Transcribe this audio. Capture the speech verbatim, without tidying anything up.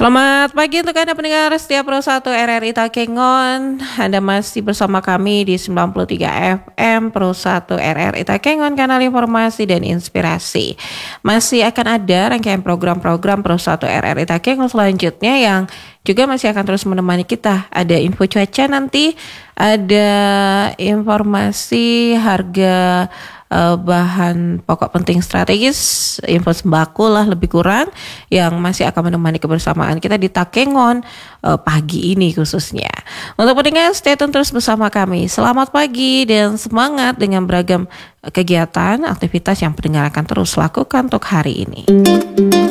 Selamat pagi untuk Anda pendengar setiap Pro satu R R I Takengon. Anda masih bersama kami di sembilan puluh tiga F M Pro satu R R I Takengon, kanal informasi dan inspirasi. Masih akan ada rangkaian program-program Pro satu R R I Takengon selanjutnya yang juga masih akan terus menemani kita. Ada info cuaca nanti, ada informasi harga uh, bahan pokok penting strategis, info sembako lah lebih kurang yang masih akan menemani kebersamaan kita di Takengon uh, pagi ini khususnya. Untuk pendengar, stay tune terus bersama kami. Selamat pagi dan semangat dengan beragam kegiatan, aktivitas yang pendengar akan terus lakukan untuk hari ini.